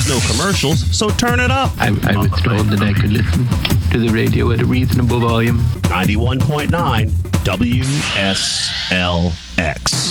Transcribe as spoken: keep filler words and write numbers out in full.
There's no commercials, so turn it up. I, I was told that I could listen to the radio at a reasonable volume. ninety-one point nine W S L X.